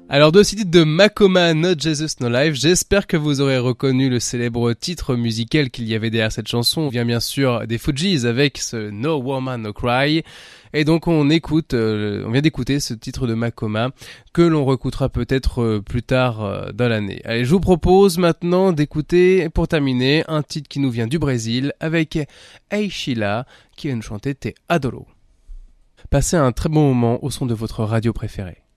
Alors de ce titre de Makoma, Not Jesus No Life, j'espère que vous aurez reconnu le célèbre titre musical qu'il y avait derrière cette chanson. On vient bien sûr des Fugees avec ce No Woman No Cry. Et donc on vient d'écouter ce titre de Makoma que l'on réécoutera peut-être plus tard dans l'année. Allez, je vous propose maintenant d'écouter, pour terminer, un titre qui nous vient du Brésil avec Hey Sheila qui vient nous chanter Te Adoro. Passez un très bon moment au son de votre radio préférée.